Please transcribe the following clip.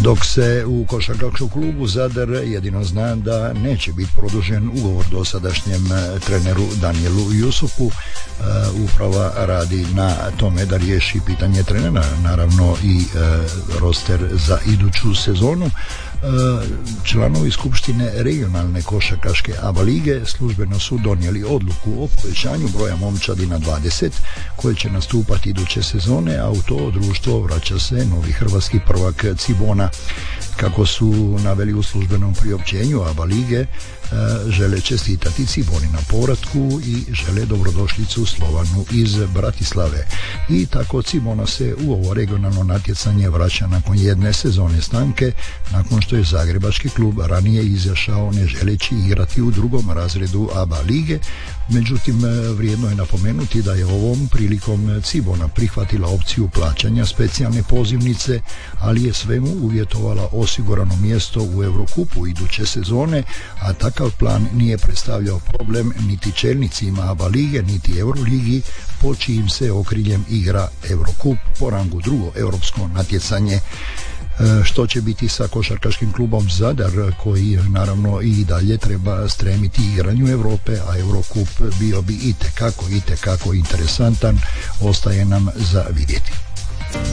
Dok se u košarkaškom klubu Zadar jedino zna da neće biti produžen ugovor dosadašnjem treneru Danijelu Jusufu. Uprava radi na tome da riješi pitanje trenera, naravno i roster za iduću sezonu. Članovi skupštine regionalne košarkaške ABA lige službeno su donijeli odluku o povećanju broja momčadi na 20 koje će nastupati iduće sezone, a u to društvo vraća se novi hrvatski prvak Cibona. Kako su naveli u službenom priopćenju ABA lige, žele čestitati Ciboni na povratku i žele dobrodošlicu Slovanu iz Bratislave. I tako Cibona se u ovo regionalno natjecanje vraća nakon jedne sezone stanke, nakon što je zagrebački klub ranije izašao ne želeći igrati u drugom razredu ABA lige. Međutim, vrijedno je napomenuti da je ovom prilikom Cibona prihvatila opciju plaćanja specijalne pozivnice, ali je svemu uvjetovala osigurano mjesto u Eurokupu iduće sezone, a takav plan nije predstavljao problem niti čelnicima ABA lige, niti Euroligi, po čijim se okriljem igra Eurokup, po rangu drugo europsko natjecanje. Što će biti sa košarkaškim klubom Zadar, koji naravno i dalje treba stremiti igranju Europe, a Eurokup bio bi itekako interesantan, ostaje nam za vidjeti.